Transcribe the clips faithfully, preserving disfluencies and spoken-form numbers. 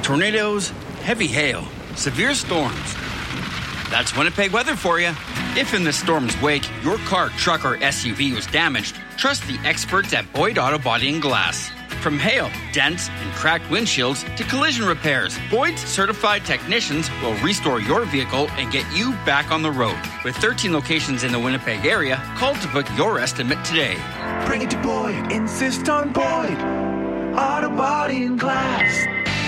Tornadoes, heavy hail, severe storms. That's Winnipeg weather for you. If in the storm's wake, your car, truck, or S U V was damaged, trust the experts at Boyd Auto Body and Glass. From hail, dents, and cracked windshields to collision repairs, Boyd's certified technicians will restore your vehicle and get you back on the road. With thirteen locations in the Winnipeg area, call to book your estimate today. Bring it to Boyd. Insist on Boyd. Auto Body and Glass.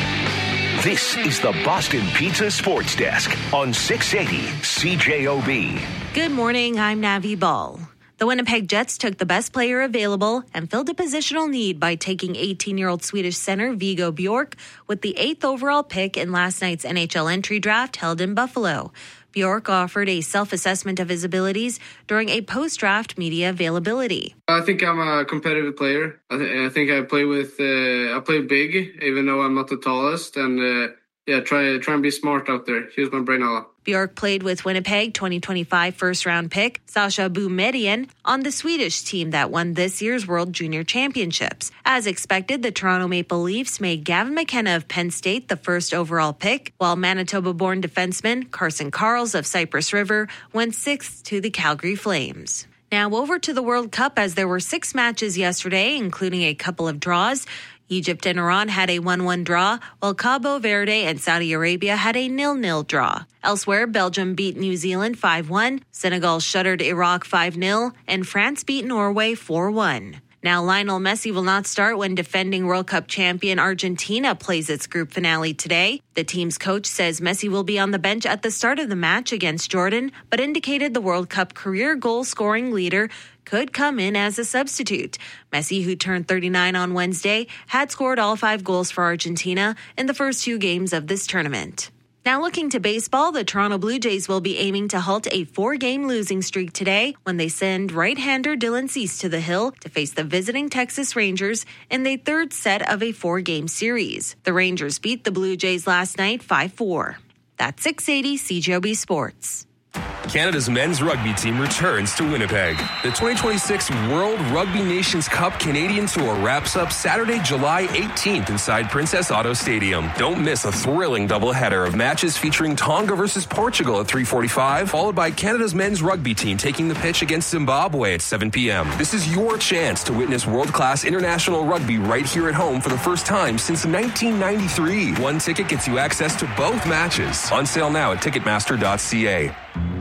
This is the Boston Pizza Sports Desk on six eighty C J O B. Good morning, I'm Navi Ball. The Winnipeg Jets took the best player available and filled a positional need by taking eighteen-year-old Swedish center Viggo Bjork with the eighth overall pick in last night's N H L entry draft held in Buffalo. Bjork offered a self-assessment of his abilities during a post-draft media availability. I think I'm a competitive player. I, th- I think I play with, uh, I play big, even though I'm not the tallest, and uh, yeah, try try and be smart out there. Use my brain a lot. Bjork played with Winnipeg twenty twenty-five first-round pick Sasha Boumedienne on the Swedish team that won this year's World Junior Championships. As expected, the Toronto Maple Leafs made Gavin McKenna of Penn State the first overall pick, while Manitoba-born defenseman Carson Karls of Cypress River went sixth to the Calgary Flames. Now over to the World Cup, as there were six matches yesterday, including a couple of draws. Egypt and Iran had a one one draw, while Cabo Verde and Saudi Arabia had a nil nil draw. Elsewhere, Belgium beat New Zealand five one, Senegal shuttered Iraq five nil, and France beat Norway four one. Now, Lionel Messi will not start when defending World Cup champion Argentina plays its group finale today. The team's coach says Messi will be on the bench at the start of the match against Jordan, but indicated the World Cup career goal-scoring leader could come in as a substitute. Messi, who turned thirty-nine on Wednesday, had scored all five goals for Argentina in the first two games of this tournament. Now looking to baseball, the Toronto Blue Jays will be aiming to halt a four-game losing streak today when they send right-hander Dylan Cease to the hill to face the visiting Texas Rangers in the third set of a four-game series. The Rangers beat the Blue Jays last night five four. That's six eighty C J O B Sports. Canada's men's rugby team returns to Winnipeg. The twenty twenty-six World Rugby Nations Cup Canadian Tour wraps up Saturday, July eighteenth inside Princess Auto Stadium. Don't miss a thrilling doubleheader of matches featuring Tonga versus Portugal at three forty-five, followed by Canada's men's rugby team taking the pitch against Zimbabwe at seven p.m. This is your chance to witness world-class international rugby right here at home for the first time since nineteen ninety-three. One ticket gets you access to both matches. On sale now at ticketmaster dot c a.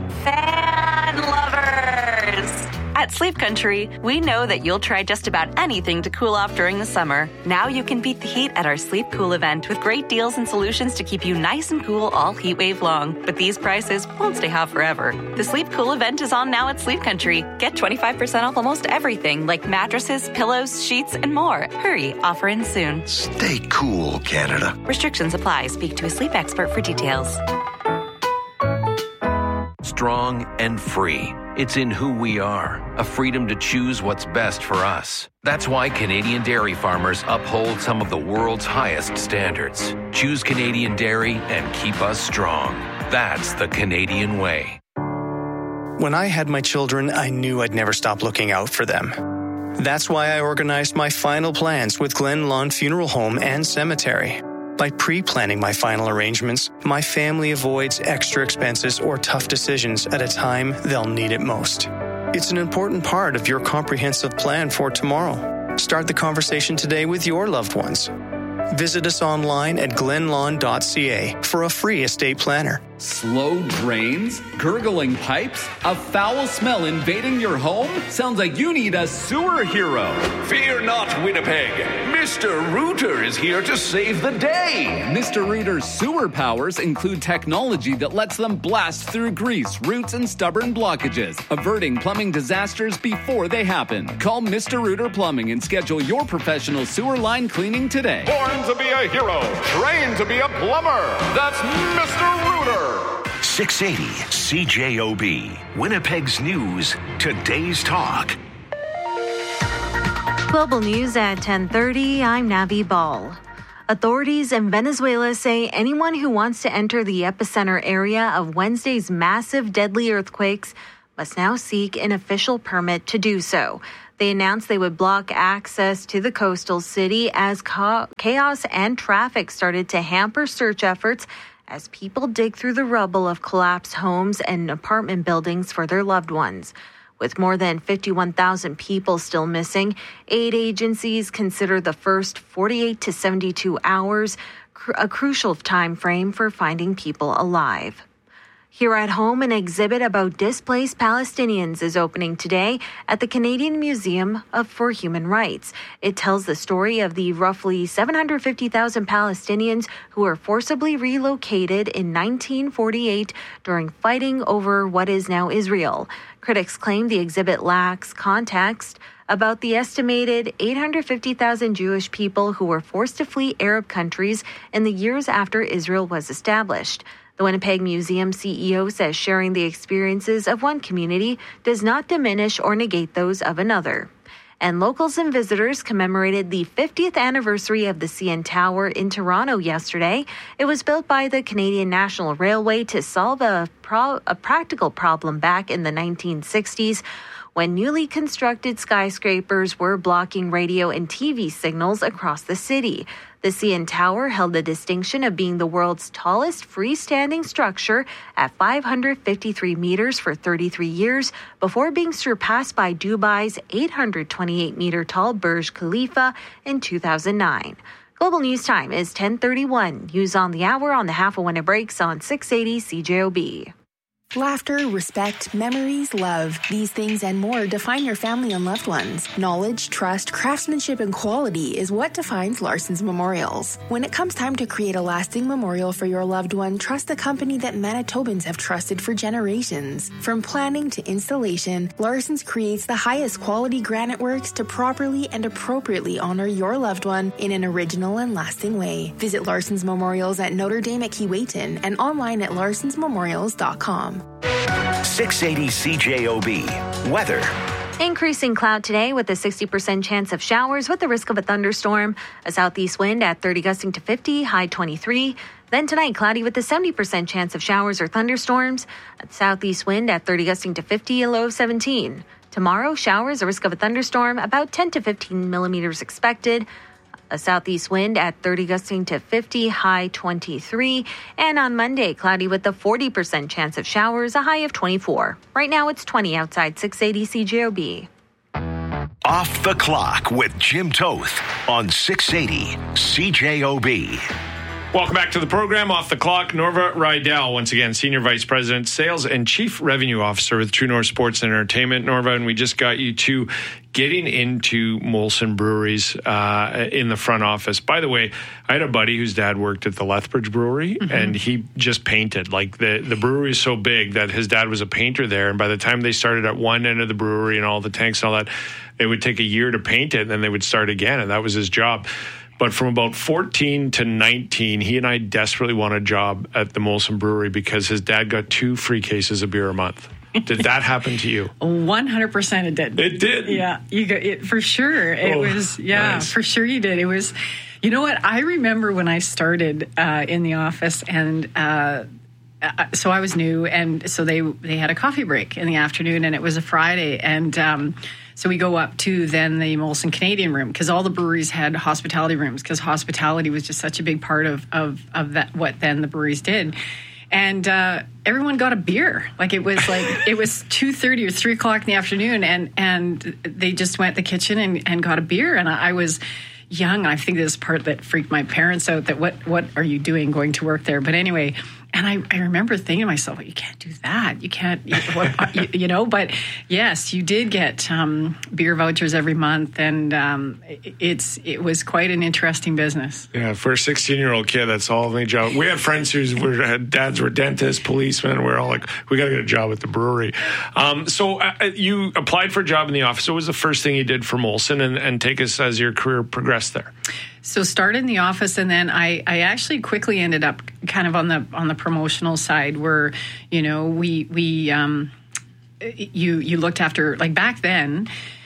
Fan lovers! At Sleep Country, we know that you'll try just about anything to cool off during the summer. Now you can beat the heat at our Sleep Cool event with great deals and solutions to keep you nice and cool all heat wave long. But these prices won't stay hot forever. The Sleep Cool event is on now at Sleep Country. Get twenty-five percent off almost everything like mattresses, pillows, sheets, and more. Hurry, offer ends soon. Stay cool, Canada. Restrictions apply. Speak to a sleep expert for details. Strong and free. It's in who we are, a freedom to choose what's best for us. That's why Canadian dairy farmers uphold some of the world's highest standards. Choose Canadian dairy and keep us strong. That's the Canadian way. When I had my children, I knew I'd never stop looking out for them. That's why I organized my final plans with Glen Lawn Funeral Home and Cemetery. By pre-planning my final arrangements, my family avoids extra expenses or tough decisions at a time they'll need it most. It's an important part of your comprehensive plan for tomorrow. Start the conversation today with your loved ones. Visit us online at glen lawn dot c a for a free estate planner. Slow drains? Gurgling pipes? A foul smell invading your home? Sounds like you need a sewer hero. Fear not, Winnipeg. Mister Rooter is here to save the day. Mister Rooter's sewer powers include technology that lets them blast through grease, roots, and stubborn blockages, averting plumbing disasters before they happen. Call Mister Rooter Plumbing and schedule your professional sewer line cleaning today. Born to be a hero, trained to be a plumber. That's Mister Rooter. six eighty C J O B. Winnipeg's News, today's talk. Global News at ten thirty, I'm Navi Ball. Authorities in Venezuela say anyone who wants to enter the epicenter area of Wednesday's massive deadly earthquakes must now seek an official permit to do so. They announced they would block access to the coastal city as ca- chaos and traffic started to hamper search efforts as people dig through the rubble of collapsed homes and apartment buildings for their loved ones. With more than fifty-one thousand people still missing, aid agencies consider the first forty-eight to seventy-two hours cr- a crucial time frame for finding people alive. Here at home, an exhibit about displaced Palestinians is opening today at the Canadian Museum of, for Human Rights. It tells the story of the roughly seven hundred fifty thousand Palestinians who were forcibly relocated in nineteen forty-eight during fighting over what is now Israel. Critics claim the exhibit lacks context about the estimated eight hundred fifty thousand Jewish people who were forced to flee Arab countries in the years after Israel was established. The Winnipeg Museum C E O says sharing the experiences of one community does not diminish or negate those of another. And locals and visitors commemorated the fiftieth anniversary of the C N Tower in Toronto yesterday. It was built by the Canadian National Railway to solve a, pro- a practical problem back in the nineteen sixties. When newly constructed skyscrapers were blocking radio and T V signals across the city. The C N Tower held the distinction of being the world's tallest freestanding structure at five hundred fifty-three meters for thirty-three years before being surpassed by Dubai's eight hundred twenty-eight meter tall Burj Khalifa in two thousand nine. Global News Time is ten thirty-one. News on the hour on the half of when it breaks on six eighty C J O B. Laughter, respect, memories, love. These things and more define your family and loved ones. Knowledge, trust, craftsmanship, and quality is what defines Larson's Memorials. When it comes time to create a lasting memorial for your loved one, trust the company that Manitobans have trusted for generations. From planning to installation, Larson's creates the highest quality granite works to properly and appropriately honor your loved one in an original and lasting way. Visit Larson's Memorials at Notre Dame at Keewatin and online at larsons memorials dot com. six eighty C J O B. Weather. Increasing cloud today with a sixty percent chance of showers with the risk of a thunderstorm. A southeast wind at thirty gusting to fifty, high twenty-three. Then tonight, cloudy with a seventy percent chance of showers or thunderstorms. A southeast wind at thirty gusting to fifty, a low of seventeen. Tomorrow, showers, a risk of a thunderstorm, about ten to fifteen millimeters expected. A southeast wind at thirty gusting to fifty, high twenty-three. And on Monday, cloudy with a forty percent chance of showers, a high of twenty-four. Right now it's twenty outside six eighty C J O B. Off the Clock with Jim Toth on six eighty C J O B. Welcome back to the program. Off the Clock, Norva Rydell, once again, Senior Vice President, Sales and Chief Revenue Officer with True North Sports and Entertainment. Norva, and we just got you to getting into Molson Breweries uh, in the front office. By the way, I had a buddy whose dad worked at the Lethbridge Brewery, mm-hmm. and he just painted. Like, the, the brewery is so big that his dad was a painter there, and by the time they started at one end of the brewery and all the tanks and all that, it would take a year to paint it, and then they would start again, and that was his job. But from about fourteen to nineteen, he and I desperately wanted a job at the Molson Brewery because his dad got two free cases of beer a month. Did that happen to you? one hundred percent it did. It did? Yeah, you got it for sure. It oh, was, yeah, nice. For sure you did. It was, you know what? I remember when I started uh, in the office, and uh, so I was new, and so they, they had a coffee break in the afternoon, and it was a Friday, and um, so we go up to then the Molson Canadian room, because all the breweries had hospitality rooms, because hospitality was just such a big part of, of, of that, what then the breweries did. And uh, everyone got a beer. Like, it was like, it was two thirty or three o'clock in the afternoon, and, and they just went to the kitchen and, and got a beer. And I, I was young, and I think this is part that freaked my parents out, that what, what are you doing going to work there? But anyway, and I, I remember thinking to myself, well, you can't do that. You can't, you, what, you, you know, but yes, you did get um, beer vouchers every month, and um, it's it was quite an interesting business. Yeah, for a sixteen-year-old kid, that's all the job. We had friends whose were, had dads were dentists, policemen, and we we're all like, we got to get a job at the brewery. Um, so uh, you applied for a job in the office. What was the first thing you did for Molson, and, and take us as your career progressed there? So started in the office, and then I, I actually quickly ended up kind of on the on the promotional side, where, you know, we we um, you you looked after, like, back then,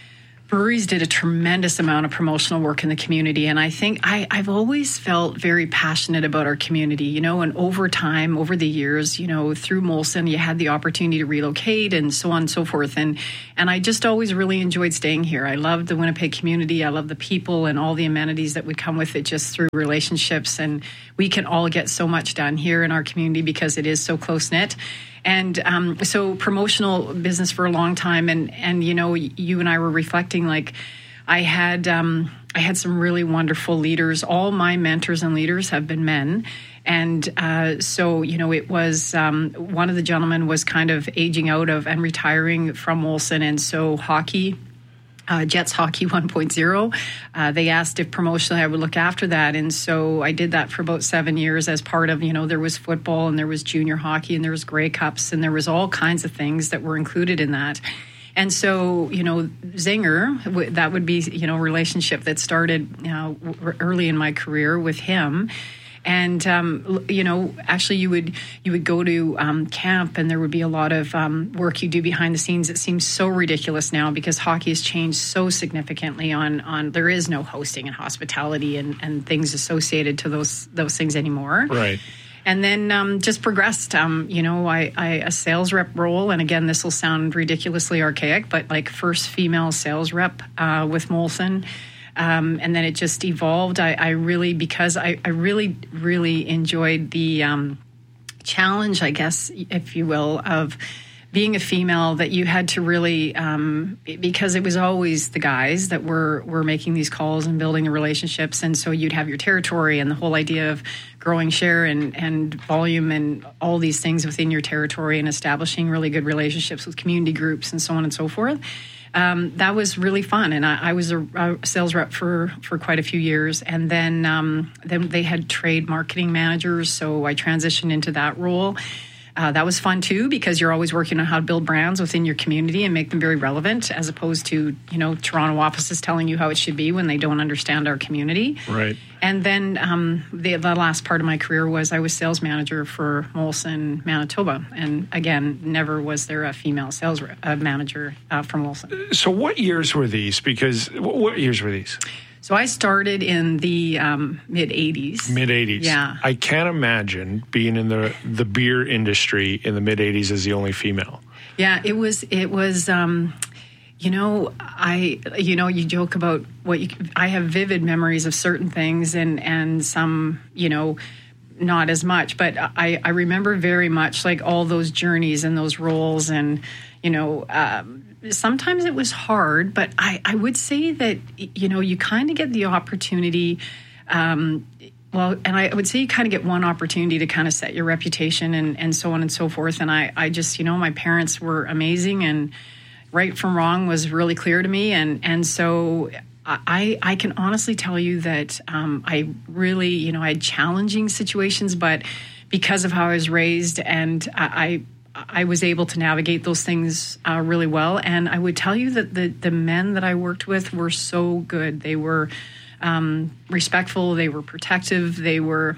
breweries did a tremendous amount of promotional work in the community. And I think I, I've always felt very passionate about our community, you know, and over time, over the years, you know, through Molson, you had the opportunity to relocate and so on and so forth. And, and I just always really enjoyed staying here. I loved the Winnipeg community. I love the people and all the amenities that would come with it just through relationships. And we can all get so much done here in our community because it is so close-knit. And um, so promotional business for a long time. And, and, you know, you and I were reflecting, like, I had um, I had some really wonderful leaders. All my mentors and leaders have been men. And uh, so, you know, it was um, one of the gentlemen was kind of aging out of and retiring from Molson. And so hockey, Uh, Jets Hockey one point oh. Uh, they asked if promotionally I would look after that. And so I did that for about seven years as part of, you know, there was football and there was junior hockey and there was Grey Cups and there was all kinds of things that were included in that. And so, you know, Zinger, that would be, you know, a relationship that started you know, early in my career with him. And, um, you know, actually you would you would go to um, camp and there would be a lot of um, work you do behind the scenes. It seems so ridiculous now because hockey has changed so significantly on, on there is no hosting and hospitality and, and things associated to those those things anymore. Right. And then um, just progressed, um, you know, I, I a sales rep role. And again, this will sound ridiculously archaic, but like first female sales rep uh, with Molson. Um, and then it just evolved. I, I really, because I, I really, really enjoyed the um, challenge, I guess, if you will, of being a female, that you had to really, um, because it was always the guys that were, were making these calls and building the relationships. And so you'd have your territory and the whole idea of growing share and, and volume and all these things within your territory and establishing really good relationships with community groups and so on and so forth. Um, that was really fun, and I, I was a, a sales rep for, for quite a few years. And then um, then they had trade marketing managers, so I transitioned into that role. Uh, that was fun too, because you're always working on how to build brands within your community and make them very relevant, as opposed to, you know, Toronto offices telling you how it should be when they don't understand our community. Right. And then um, the, the last part of my career was I was sales manager for Molson, Manitoba. And again, never was there a female sales re- uh, manager uh, from Molson. So what years were these? Because what, what years were these? So I started in the um, mid-eighties. Mid-eighties. Yeah. I can't imagine being in the, the beer industry in the mid-eighties as the only female. Yeah, it was, it was, um, you know, I, you know, you joke about what you, I have vivid memories of certain things and, and some, you know, not as much, but I, I remember very much like all those journeys and those roles and, you know, um, sometimes it was hard, but I, I would say that, you know, you kind of get the opportunity, um, well, and I would say you kind of get one opportunity to kind of set your reputation and, and so on and so forth. And I, I just, you know, my parents were amazing and right from wrong was really clear to me. And, and so I, I can honestly tell you that um, I really, you know, I had challenging situations, but because of how I was raised and I, I, I was able to navigate those things uh, really well. And I would tell you that the, the men that I worked with were so good. They were um, respectful. They were protective. They were,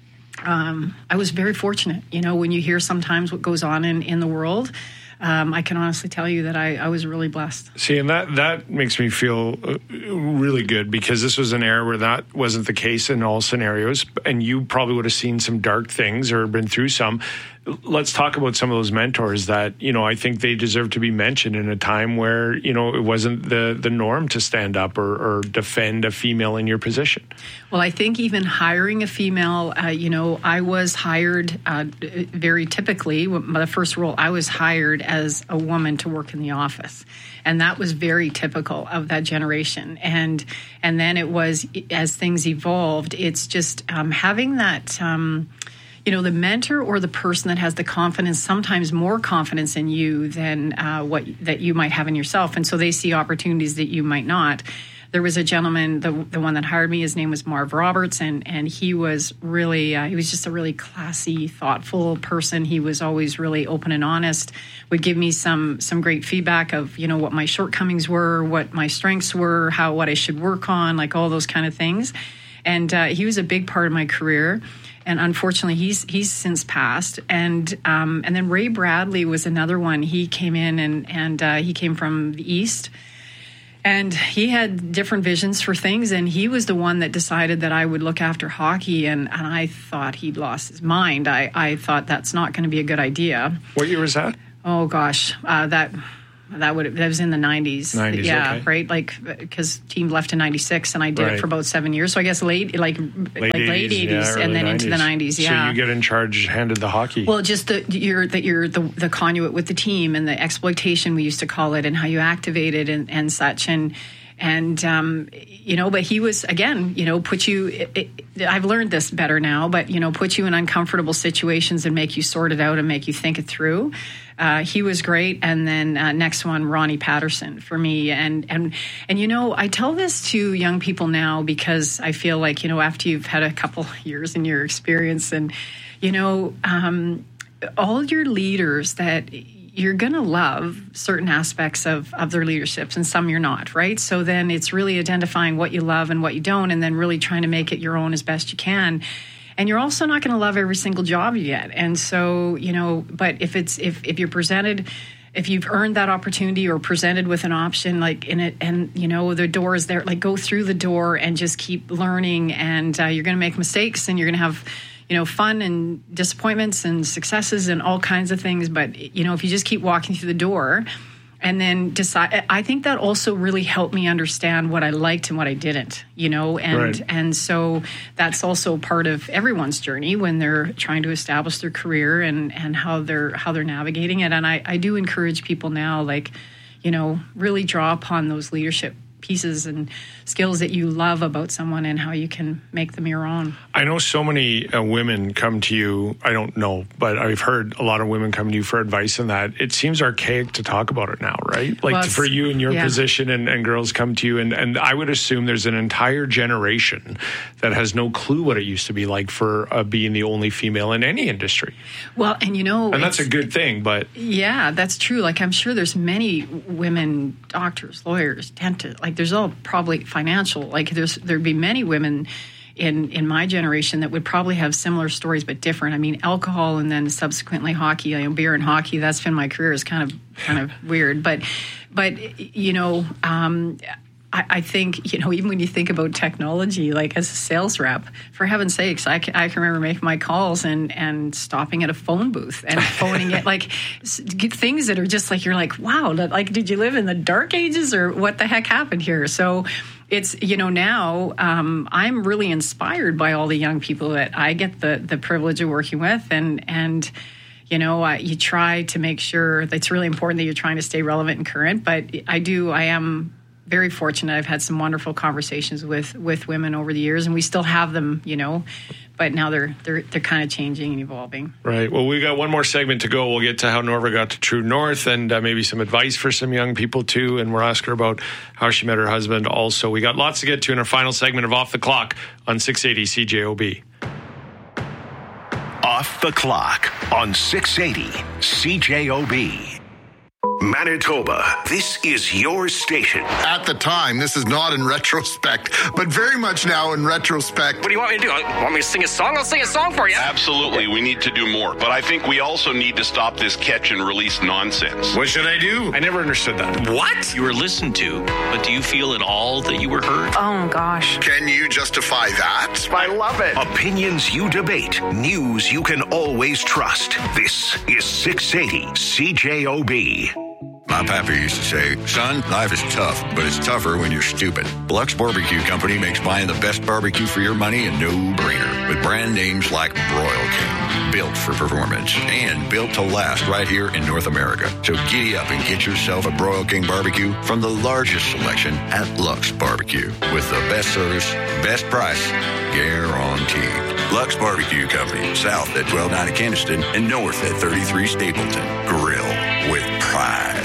um, I was very fortunate. You know, when you hear sometimes what goes on in, in the world, Um, I can honestly tell you that I, I was really blessed. See, and that, that makes me feel really good because this was an era where that wasn't the case in all scenarios, and you probably would have seen some dark things or been through some. Let's talk about some of those mentors that, you know, I think they deserve to be mentioned in a time where, you know, it wasn't the, the norm to stand up or, or defend a female in your position. Well, I think even hiring a female, uh, you know, I was hired uh, very typically, the first role, I was hired as a woman to work in the office. And that was very typical of that generation. And and then it was, as things evolved, it's just um, having that... Um, you know, the mentor or the person that has the confidence, sometimes more confidence in you than uh, what that you might have in yourself. And so they see opportunities that you might not. There was a gentleman, the the one that hired me, his name was Marv Roberts, and, and he was really, uh, he was just a really classy, thoughtful person. He was always really open and honest, would give me some some great feedback of, you know, what my shortcomings were, what my strengths were, how what I should work on, like all those kind of things. And uh, he was a big part of my career. And unfortunately, he's he's since passed. And um, and then Ray Bradley was another one. He came in and and uh, he came from the East, And he had different visions for things, and he was the one that decided that I would look after hockey, and, and I thought he'd lost his mind. I, I thought that's not going to be a good idea. What year was that? Oh, gosh. Uh, that that would that was in the nineties. nineties, yeah, okay. right? Like, because team left in ninety-six, and I did Right. it for about seven years. So I guess late, like late like late eighties, yeah, and then nineties. into the nineties, yeah. So you get in charge, handed the hockey. Well, just that you're that you're the, the conduit with the team, and the exploitation, we used to call it, and how you activate it and, and such. And and um, you know, but he was, again, you know, put you. It, it, I've learned this better now, but you know, put you in uncomfortable situations and make you sort it out and make you think it through. Uh, he was great. And then uh, next one, Ronnie Patterson for me. And, and, and, you know, I tell this to young people now because I feel like, you know, after you've had a couple years in your experience and, you know, um, all your leaders that you're going to love certain aspects of, of their leaderships and some you're not, right? So then it's really identifying what you love and what you don't, and then really trying to make it your own as best you can. And you're also not going to love every single job you get. And so, you know, but if it's if, if you're presented, if you've earned that opportunity or presented with an option like in it, and, you know, the door is there, like go through the door and just keep learning. And uh, you're going to make mistakes, and you're going to have, you know, fun and disappointments and successes and all kinds of things. But, you know, if you just keep walking through the door and then decide, I think that also really helped me understand what I liked and what I didn't, you know, and Right. and so that's also part of everyone's journey when they're trying to establish their career and, and how they're how they're navigating it. And I, I do encourage people now, like, you know, really draw upon those leadership pieces and skills that you love about someone and how you can make them your own. I know so many uh, women come to you. I don't know, but I've heard a lot of women come to you for advice on that. It seems archaic to talk about it now, right? Like Well, for you in your yeah. position, and, and girls come to you, and, and I would assume there's an entire generation that has no clue what it used to be like for uh, being the only female in any industry. Well, and you know, And that's a good thing, but yeah, that's true. Like, I'm sure there's many women doctors, lawyers, dentists. Like, there's all probably financial. Like, there's there'd be many women in in my generation that would probably have similar stories but different. I mean, alcohol and then subsequently hockey. You know, beer and hockey. That's been my career. Is kind of kind of weird, but but you know. Um, I, I think, you know, even when you think about technology, like as a sales rep, for heaven's sakes, I can, I can remember making my calls and, and stopping at a phone booth and phoning it, like s- things that are just like, you're like, wow, like, did you live in the dark ages or what the heck happened here? So it's, you know, now um, I'm really inspired by all the young people that I get the, the privilege of working with. And, and, you know, uh, you try to make sure that it's really important that you're trying to stay relevant and current. But I do, I am very fortunate. I've had some wonderful conversations with, with women over the years, and we still have them, you know, but now they're they're they're kind of changing and evolving. Right. Well, we got one more segment to go. We'll get to how Norva got to True North, and uh, maybe some advice for some young people too. And we'll ask her about how she met her husband. Also, we got lots to get to in our final segment of Off the Clock on six eighty C J O B. Off the Clock on six eighty C J O B. Manitoba, this is your station. At the time, this is not in retrospect, but very much now in retrospect. What do you want me to do? Want me to sing a song? I'll sing a song for you. Absolutely, we need to do more. But I think we also need to stop this catch and release nonsense. What should I do? I never understood that. What? You were listened to, but do you feel at all that you were heard? Oh, gosh. Can you justify that? I love it. Opinions you debate, news you can always trust. This is six eighty C J O B. My pappy used to say, son, life is tough, but it's tougher when you're stupid. Lux Barbecue Company makes buying the best barbecue for your money a no-brainer with brand names like Broil King, built for performance and built to last right here in North America. So giddy up and get yourself a Broil King barbecue from the largest selection at Lux Barbecue with the best service, best price, guaranteed. Lux Barbecue Company, south at twelve ninety Keniston and north at thirty-three Stapleton. Grill with pride.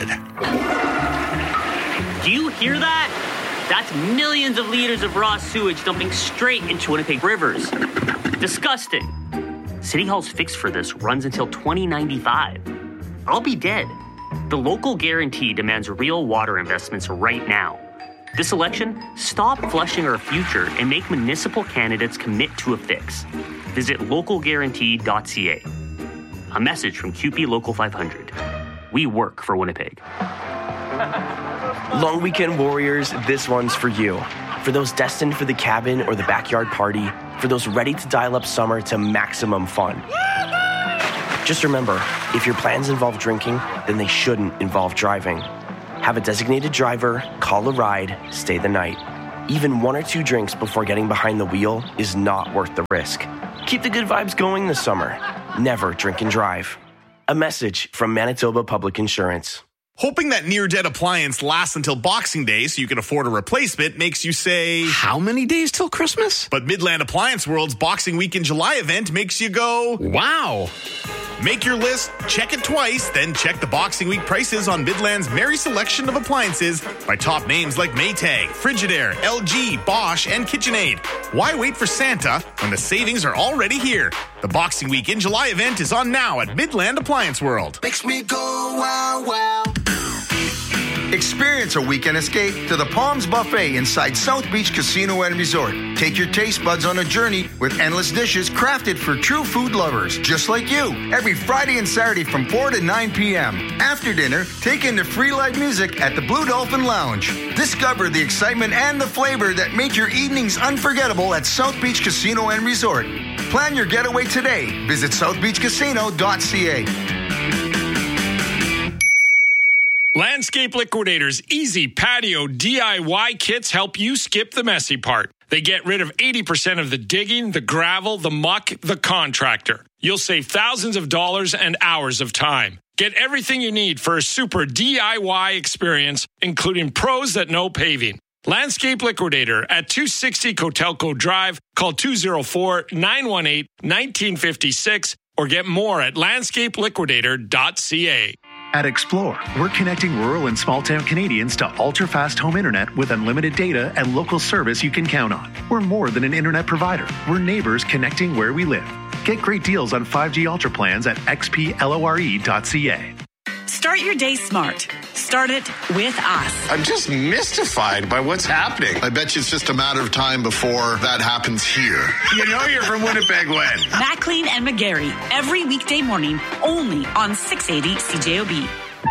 Do you hear that? That's millions of liters of raw sewage dumping straight into Winnipeg rivers. Disgusting. City Hall's fix for this runs until twenty ninety-five. I'll be dead. The local guarantee demands real water investments right now. This election, stop flushing our future and make municipal candidates commit to a fix. Visit local guarantee dot c a. A message from Q P Local five hundred. We work for Winnipeg. Long weekend warriors, this one's for you. For those destined for the cabin or the backyard party, for those ready to dial up summer to maximum fun. Just remember, if your plans involve drinking, then they shouldn't involve driving. Have a designated driver, call a ride, stay the night. Even one or two drinks before getting behind the wheel is not worth the risk. Keep the good vibes going this summer. Never drink and drive. A message from Manitoba Public Insurance. Hoping that near-dead appliance lasts until Boxing Day so you can afford a replacement makes you say... How many days till Christmas? But Midland Appliance World's Boxing Week in July event makes you go... Wow! Make your list, check it twice, then check the Boxing Week prices on Midland's merry selection of appliances by top names like Maytag, Frigidaire, L G, Bosch, and KitchenAid. Why wait for Santa when the savings are already here? The Boxing Week in July event is on now at Midland Appliance World. Makes me go wow, wow. Experience a weekend escape to the Palms Buffet inside South Beach Casino and Resort. Take your taste buds on a journey with endless dishes crafted for true food lovers, just like you. Every Friday and Saturday from four to nine p.m. After dinner, take in the free live music at the Blue Dolphin Lounge. Discover the excitement and the flavor that make your evenings unforgettable at South Beach Casino and Resort. Plan your getaway today. Visit south beach casino dot c a. Landscape Liquidators Easy Patio D I Y kits help you skip the messy part. They get rid of eighty percent of the digging, the gravel, the muck, the contractor. You'll save thousands of dollars and hours of time. Get everything you need for a super D I Y experience, including pros that know paving. Landscape Liquidator at two sixty Cotelco Drive. Call two oh four, nine one eight, one nine five six or get more at landscape liquidator dot c a. At Explore, we're connecting rural and small-town Canadians to ultra-fast home internet with unlimited data and local service you can count on. We're more than an internet provider. We're neighbors connecting where we live. Get great deals on five G Ultra plans at x p lore dot c a. Start your day smart. Start it with us. I'm just mystified by what's happening. I bet you it's just a matter of time before that happens here. You know you're from Winnipeg when? Maclean and McGarry, every weekday morning, only on six eighty C J O B.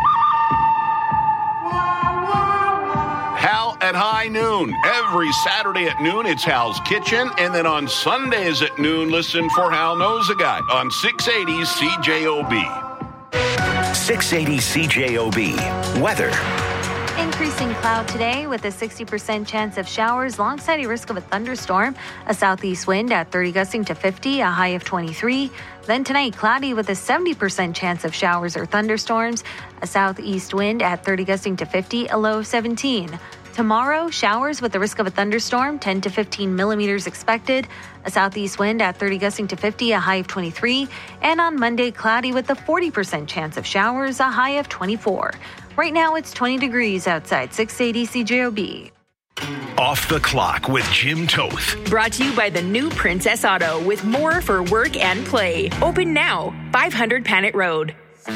Hal at high noon. Every Saturday at noon, it's Hal's Kitchen. And then on Sundays at noon, listen for Hal Knows a Guy on six eighty C J O B. six eighty C J O B. Weather. Increasing cloud today with a sixty percent chance of showers alongside a risk of a thunderstorm. A southeast wind at thirty gusting to fifty, a high of twenty-three. Then tonight, cloudy with a seventy percent chance of showers or thunderstorms. A southeast wind at thirty gusting to fifty, a low of seventeen. Tomorrow, showers with the risk of a thunderstorm, ten to fifteen millimeters expected. A southeast wind at thirty gusting to fifty, a high of twenty-three. And on Monday, cloudy with a forty percent chance of showers, a high of twenty-four. Right now, it's twenty degrees outside six eighty C J O B. Off the Clock with Jim Toth. Brought to you by the new Princess Auto with more for work and play. Open now, five hundred Panet Road.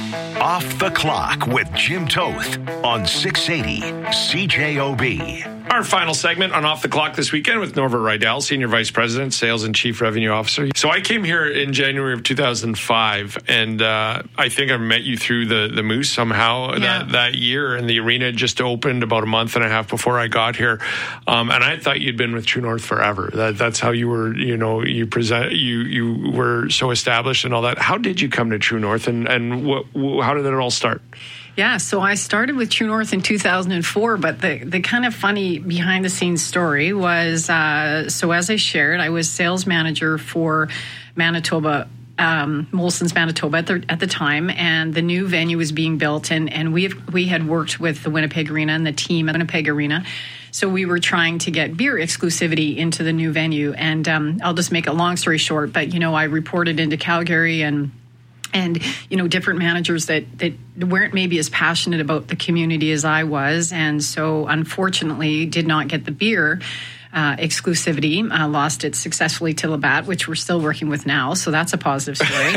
Off the Clock with Jim Toth on six eighty C J O B. Our final segment on Off the Clock this weekend with Norbert Rydell, Senior Vice President, Sales and Chief Revenue Officer. So I came here in January of two thousand five, and uh, I think I met you through the, the Moose somehow yeah. that, that year, and the arena just opened about a month and a half before I got here. Um, and I thought you'd been with True North forever. That, that's how you were, you know, you present, you you were so established and all that. How did you come to True North, and, and what, how did it all start? Yeah, so I started with True North in two thousand four, but the, the kind of funny behind-the-scenes story was, uh, so as I shared, I was sales manager for Manitoba, um, Molson's Manitoba at the, at the time, and the new venue was being built, and, and we have, we had worked with the Winnipeg Arena and the team at Winnipeg Arena, so we were trying to get beer exclusivity into the new venue, and um, I'll just make a long story short, but, you know, I reported into Calgary, and And, you know, different managers that, that weren't maybe as passionate about the community as I was. And so, unfortunately, did not get the beer uh, exclusivity. Uh, lost it successfully to Labatt, which we're still working with now. So that's a positive story.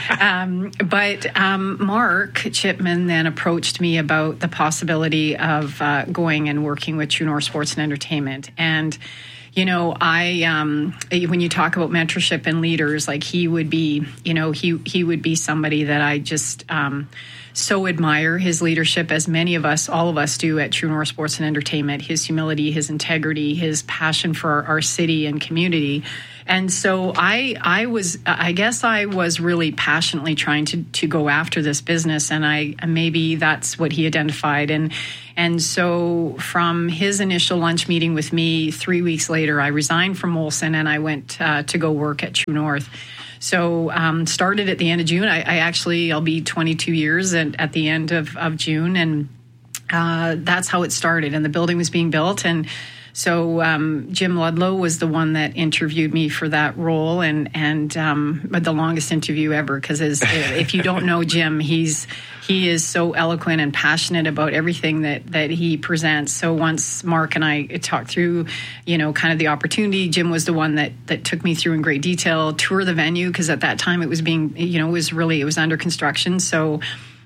um, but um, Mark Chipman then approached me about the possibility of uh, going and working with True North Sports and Entertainment. And you know, I um, when you talk about mentorship and leaders, like he would be, you know, he he would be somebody that I just um, so admire his leadership, as many of us, all of us do at True North Sports and Entertainment, his humility, his integrity, his passion for our, our city and community. And so I I was, I guess I was really passionately trying to to go after this business, and I maybe that's what he identified. And and so from his initial lunch meeting with me, three weeks later, I resigned from Molson and I went uh, to go work at True North. So um, started at the end of June. I, I actually, I'll be twenty-two years at, at the end of, of June, and uh, that's how it started. And the building was being built, and so um, Jim Ludlow was the one that interviewed me for that role, and and um, the longest interview ever, because if you don't know Jim, he's he is so eloquent and passionate about everything that that he presents. So once Mark and I talked through, you know, kind of the opportunity, Jim was the one that that took me through in great detail, tour the venue, because at that time it was being, you know, it was really it was under construction. So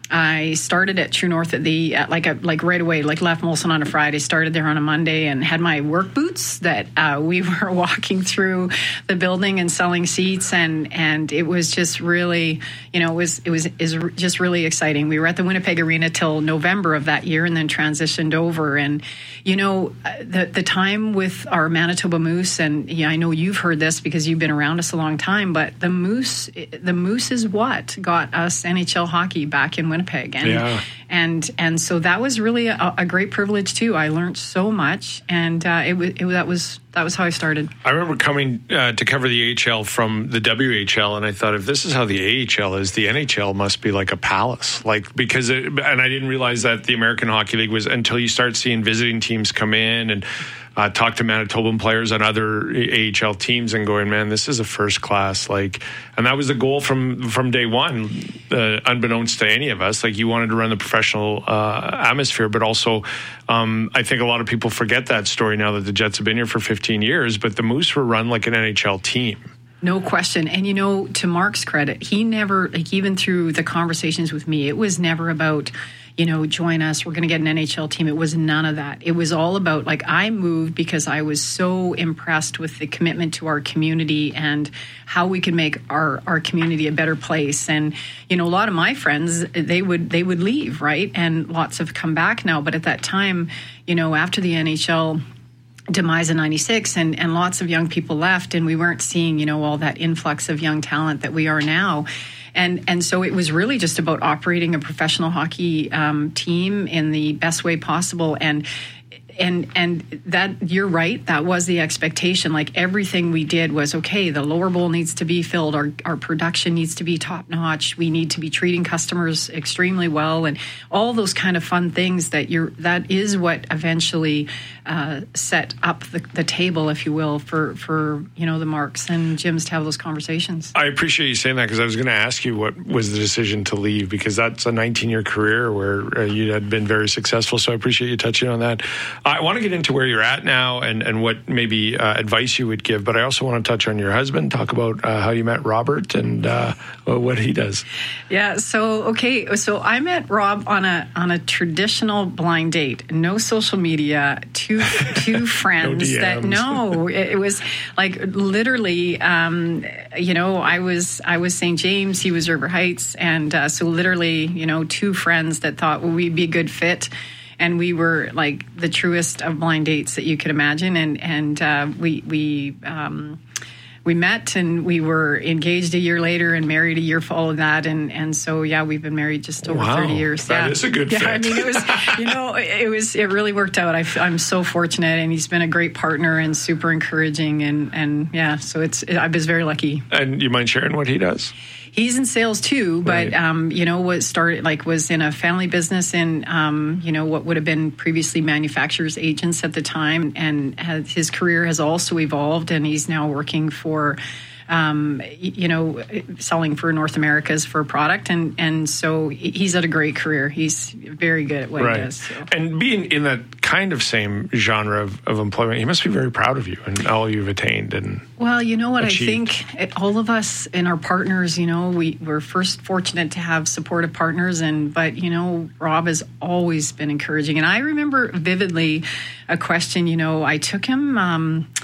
I started at True North at the at like a, like right away, like left Molson on a Friday, started there on a Monday, and had my work boots that uh, we were walking through the building and selling seats, and and it was just really, you know, it was it was is just really exciting. We were at the Winnipeg Arena till November of that year, and then transitioned over. And you know, the the time with our Manitoba Moose, and yeah, I know you've heard this because you've been around us a long time, but the Moose, the Moose is what got us N H L hockey back in Winnipeg. Winnipeg. And, yeah. and and so that was really a, a great privilege too. I learned so much, and uh, it, it that was that was how I started. I remember coming uh, to cover the A H L from the W H L, and I thought, if this is how the A H L is, the N H L must be like a palace. Like because, it, and I didn't realize that the American Hockey League was until you start seeing visiting teams come in and uh, talk to Manitoban players on other A H L teams and going, man, this is a first class. Like, and that was the goal from from day one, uh, unbeknownst to any of us. Like, you wanted to run the professional uh, atmosphere, but also, um, I think a lot of people forget that story now that the Jets have been here for fifteen years. But the Moose were run like an N H L team. No question. And, you know, to Mark's credit, he never, like, even through the conversations with me, it was never about, you know, join us, we're going to get an N H L team. It was none of that. It was all about, like, I moved because I was so impressed with the commitment to our community and how we can make our, our community a better place. And, you know, a lot of my friends, they would, they would leave, right? And lots have come back now. But at that time, you know, after the N H L demise in ninety-six, and, and lots of young people left, and we weren't seeing, you know, all that influx of young talent that we are now. And and so it was really just about operating a professional hockey um, team in the best way possible. And and and that, you're right, that was the expectation. Like, everything we did was, okay, the lower bowl needs to be filled, our our production needs to be top notch, we need to be treating customers extremely well, and all those kind of fun things that you're that is what eventually uh, set up the, the table, if you will, for for you know the Marks and Jims to have those conversations. I appreciate you saying that, because I was going to ask you what was the decision to leave, because that's a nineteen-year career where uh, you had been very successful. So I appreciate you touching on that. I want to get into where you're at now and, and what maybe uh, advice you would give, but I also want to touch on your husband, talk about uh, how you met Robert and uh, what he does. Yeah, so, okay, so I met Rob on a on a traditional blind date. No social media, two two friends. No that No, it, it was like literally, um, you know, I was I was Saint James, he was River Heights, and uh, so literally, you know, two friends that thought, well, we'd be a good fit. And we were like the truest of blind dates that you could imagine. And and uh, we we um, we met, and we were engaged a year later and married a year following that. And and so yeah, we've been married just over wow, thirty years. That yeah. is a good yeah, fit. I mean, it was, you know, it was it really worked out. I, I'm so fortunate, and he's been a great partner and super encouraging. And and yeah, so it's I was very lucky. And you mind sharing what he does? He's in sales too, but right. um, you know, what started like was in a family business in um, you know, what would have been previously manufacturers agents at the time, and has, his career has also evolved, and he's now working for. Um, you know, selling for North America's for a product. And, and so he's had a great career. He's very good at what right. he does. So. And being in that kind of same genre of, of employment, he must be very proud of you and all you've attained. And well, you know what, achieved. I think all of us and our partners, you know, we were first fortunate to have supportive partners, and but, you know, Rob has always been encouraging. And I remember vividly a question, you know, I took him... Um,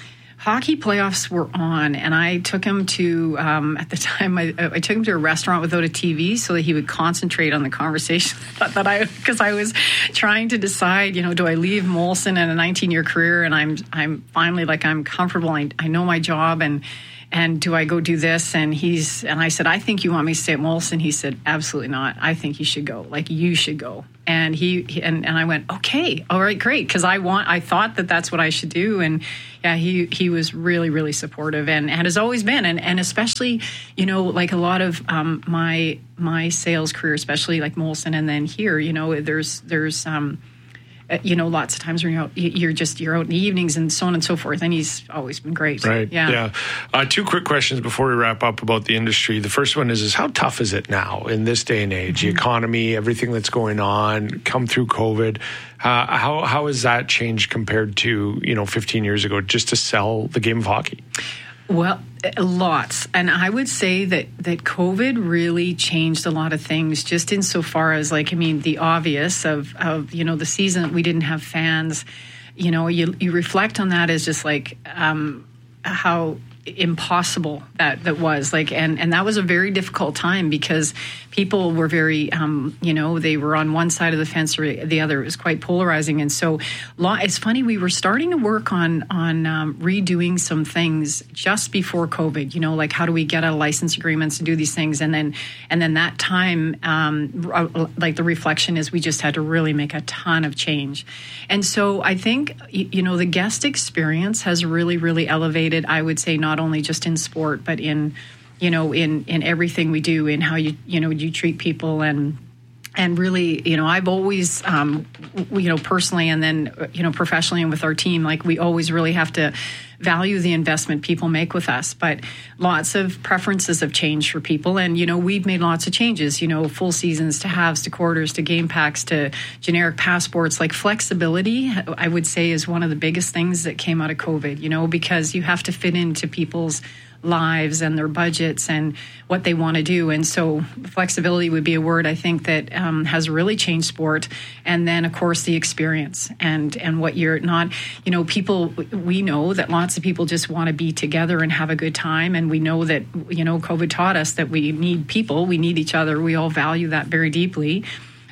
hockey playoffs were on, and I took him to, um, at the time, I, I took him to a restaurant without a T V so that he would concentrate on the conversation that I, because I was trying to decide, you know, do I leave Molson and a nineteen-year career, and I'm I'm finally, like, I'm comfortable, I, I know my job, and and do I go do this? And he's, and I said, I think you want me to stay at Molson. He said, absolutely not. I think you should go. Like, you should go. And he, he and, and I went, okay, all right, great. Cause I want, I thought that that's what I should do. And yeah, he, he was really, really supportive and, and has always been. And, and especially, you know, like a lot of, um, my, my sales career, especially like Molson and then here, you know, there's, there's, um, Uh, you know, lots of times when you're out, you're just, you're out in the evenings and so on and so forth. And he's always been great. Right. Yeah. Yeah. Uh, two quick questions before we wrap up about the industry. The first one is, is how tough is it now in this day and age? Mm-hmm. The economy, everything that's going on, come through COVID. Uh, how, how has that changed compared to, you know, fifteen years ago, just to sell the game of hockey? Well, lots. And I would say that, that COVID really changed a lot of things just insofar as, like, I mean, the obvious of, of you know, the season we didn't have fans. You know, you, you reflect on that as just like um, how impossible that that was, like, and and that was a very difficult time because people were very um you know, they were on one side of the fence or the other. It was quite polarizing. And so it's funny, we were starting to work on on um, redoing some things just before COVID, you know, like how do we get out of license agreements to do these things, and then and then that time um like the reflection is we just had to really make a ton of change. And so I think, you know, the guest experience has really really elevated, I would say, not Not only just in sport, but in, you know, in, in everything we do, in how you, you know, you treat people. And, and really, you know, I've always, um, you know, personally and then, you know, professionally and with our team, like we always really have to value the investment people make with us. But lots of preferences have changed for people. And, you know, we've made lots of changes, you know, full seasons to halves to quarters to game packs to generic passports. Like flexibility, I would say, is one of the biggest things that came out of COVID, you know, because you have to fit into people's lives and their budgets and what they want to do. And so flexibility would be a word, I think, that um, has really changed sport. And then, of course, the experience and, and what you're not, you know, people, we know that lots of people just want to be together and have a good time. And we know that, you know, COVID taught us that we need people, we need each other. We all value that very deeply.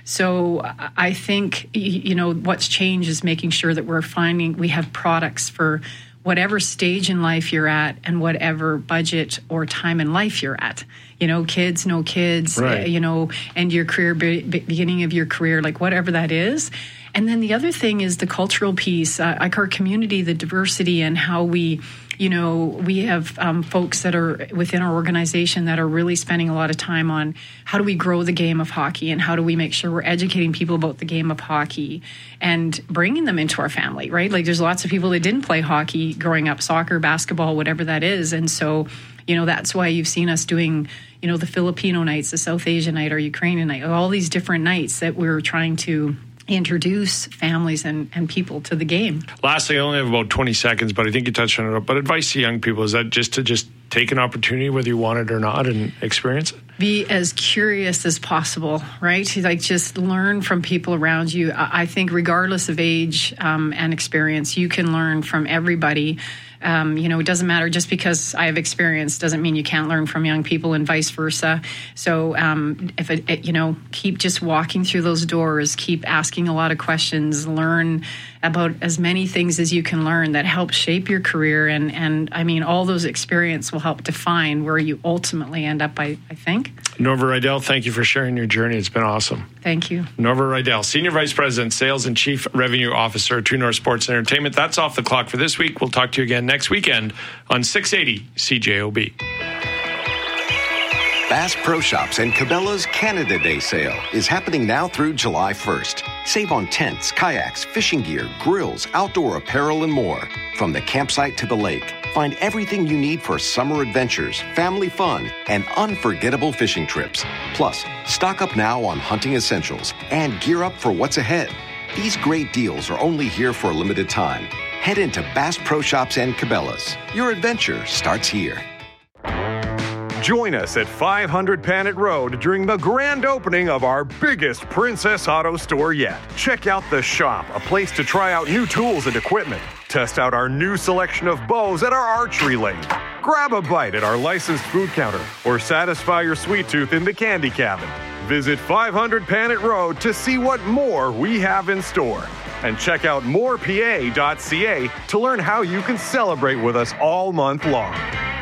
So I think, you know, what's changed is making sure that we're finding, we have products for whatever stage in life you're at and whatever budget or time in life you're at. You know, kids, no kids, right. uh, you know, and your career, be, beginning of your career, like whatever that is. And then the other thing is the cultural piece, uh, like our community, the diversity, and how we, you know, we have um, folks that are within our organization that are really spending a lot of time on how do we grow the game of hockey and how do we make sure we're educating people about the game of hockey and bringing them into our family, right? Like there's lots of people that didn't play hockey growing up, soccer, basketball, whatever that is. And so, you know, that's why you've seen us doing, you know, the Filipino nights, the South Asian night, or Ukrainian night, all these different nights that we're trying to introduce families and, and people to the game. Lastly, I only have about twenty seconds, but I think you touched on it. But advice to young people, is that just to just take an opportunity, whether you want it or not, and experience it? Be as curious as possible, right? Like just learn from people around you. I think regardless of age um, and experience, you can learn from everybody. Um, you know, it doesn't matter, just because I have experience doesn't mean you can't learn from young people and vice versa. So um, if it, it, you know, keep just walking through those doors, keep asking a lot of questions, learn about as many things as you can learn that help shape your career. And, and I mean, all those experience will help define where you ultimately end up, I, I think. Norva Rydell, thank you for sharing your journey. It's been awesome. Thank you. Norva Rydell, Senior Vice President, Sales and Chief Revenue Officer at True North Sports and Entertainment. That's off the clock for this week. We'll talk to you again next weekend on six eighty C J O B. Bass Pro Shops and Cabela's Canada Day sale is happening now through July first. Save on tents, kayaks, fishing gear, grills, outdoor apparel, and more. From the campsite to the lake, find everything you need for summer adventures, family fun, and unforgettable fishing trips. Plus, stock up now on hunting essentials and gear up for what's ahead. These great deals are only here for a limited time. Head into Bass Pro Shops and Cabela's. Your adventure starts here. Join us at five hundred Panet Road during the grand opening of our biggest Princess Auto store yet. Check out The Shop, a place to try out new tools and equipment, Test out our new selection of bows at our archery lane. Grab a bite at our licensed food counter or satisfy your sweet tooth in the candy cabin. Visit five hundred Panet Road to see what more we have in store. And check out more p a dot c a to learn how you can celebrate with us all month long.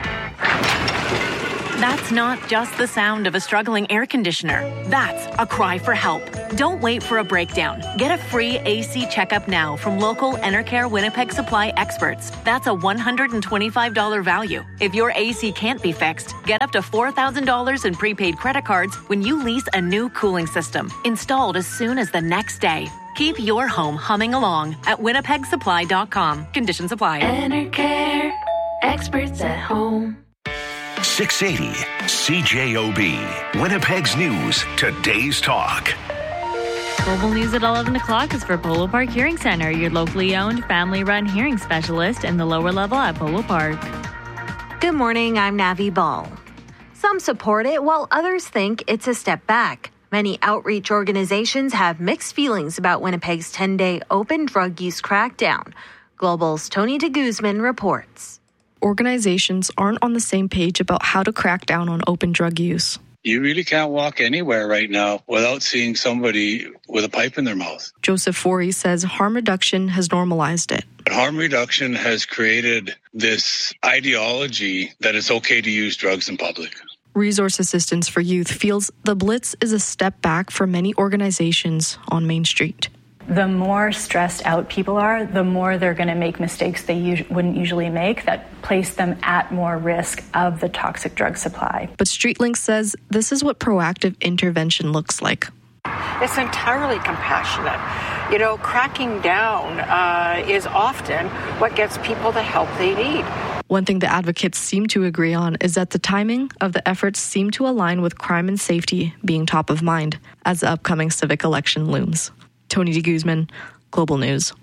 That's not just the sound of a struggling air conditioner. That's a cry for help. Don't wait for a breakdown. Get a free A C checkup now from local Enercare Winnipeg Supply experts. That's a one hundred twenty-five dollars value. If your A C can't be fixed, get up to four thousand dollars in prepaid credit cards when you lease a new cooling system, installed as soon as the next day. Keep your home humming along at winnipeg supply dot com. Conditions apply. Enercare, experts at home. six eighty C J O B, Winnipeg's News, today's talk. Global News at eleven o'clock is for Polo Park Hearing Center, your locally owned, family-run hearing specialist in the lower level at Polo Park. Good morning, I'm Navi Ball. Some support it while others think it's a step back. Many outreach organizations have mixed feelings about Winnipeg's ten-day open drug use crackdown. Global's Tony de Guzman reports. Organizations aren't on the same page about how to crack down on open drug use. You really can't walk anywhere right now without seeing somebody with a pipe in their mouth. Joseph Forey says harm reduction has normalized it. Harm reduction has created this ideology that it's okay to use drugs in public. Resource Assistance for Youth feels the Blitz is a step back for many organizations on Main Street. The more stressed out people are, the more they're going to make mistakes they us- wouldn't usually make that place them at more risk of the toxic drug supply. But StreetLink says this is what proactive intervention looks like. It's entirely compassionate. You know, cracking down uh, is often what gets people the help they need. One thing the advocates seem to agree on is that the timing of the efforts seem to align with crime and safety being top of mind as the upcoming civic election looms. Tony de Guzman, Global News.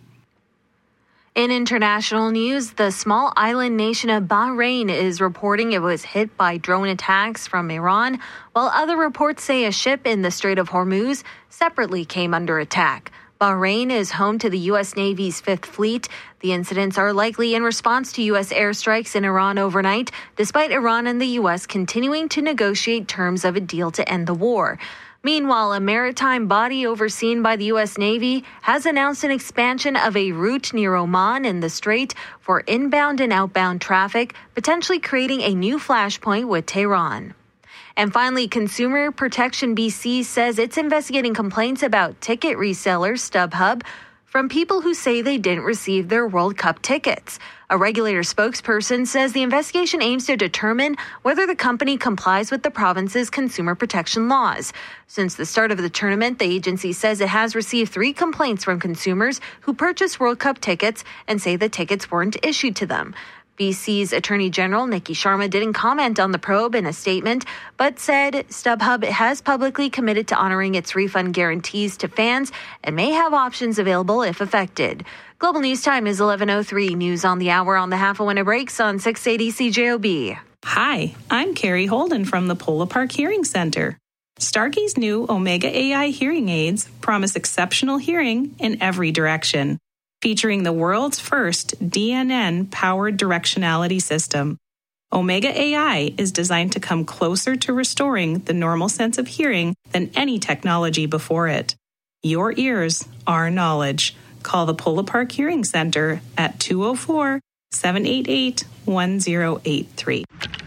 In international news, the small island nation of Bahrain is reporting it was hit by drone attacks from Iran, while other reports say a ship in the Strait of Hormuz separately came under attack. Bahrain is home to the U S Navy's Fifth Fleet. The incidents are likely in response to U S airstrikes in Iran overnight, despite Iran and the U S continuing to negotiate terms of a deal to end the war. Meanwhile, a maritime body overseen by the U S Navy has announced an expansion of a route near Oman in the Strait for inbound and outbound traffic, potentially creating a new flashpoint with Tehran. And finally, Consumer Protection B C says it's investigating complaints about ticket reseller StubHub from people who say they didn't receive their World Cup tickets. A regulator spokesperson says the investigation aims to determine whether the company complies with the province's consumer protection laws. Since the start of the tournament, the agency says it has received three complaints from consumers who purchased World Cup tickets and say the tickets weren't issued to them. B C's Attorney General Nikki Sharma didn't comment on the probe in a statement, but said StubHub has publicly committed to honoring its refund guarantees to fans and may have options available if affected. Global News Time is eleven oh three. News on the hour on the half hour when it breaks on six eighty C J O B. Hi, I'm Carrie Holden from the Polo Park Hearing Center. Starkey's new Omega A I hearing aids promise exceptional hearing in every direction, featuring the world's first D N N-powered directionality system. Omega A I is designed to come closer to restoring the normal sense of hearing than any technology before it. Your ears, our knowledge. Call the Polo Park Hearing Center at two oh four, seven eight eight, one oh eight three.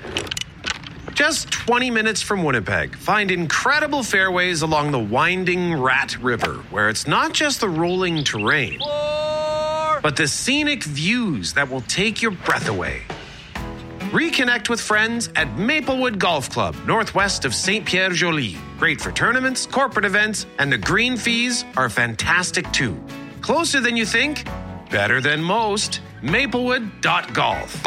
Just twenty minutes from Winnipeg, find incredible fairways along the winding Rat River, where it's not just the rolling terrain, but the scenic views that will take your breath away. Reconnect with friends at Maplewood Golf Club, northwest of Saint Pierre Joly. Great for tournaments, corporate events, and the green fees are fantastic too. Closer than you think, better than most. Maplewood dot golf.